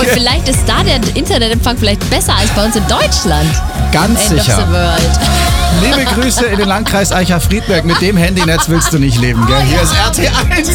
Obwohl, vielleicht ist da der Internetempfang vielleicht besser als bei uns in Deutschland. Ganz End of sicher. the world. Liebe Grüße in den Landkreis Eicher-Friedberg. Mit dem Handynetz willst du nicht leben, gell? Hier ist RT1.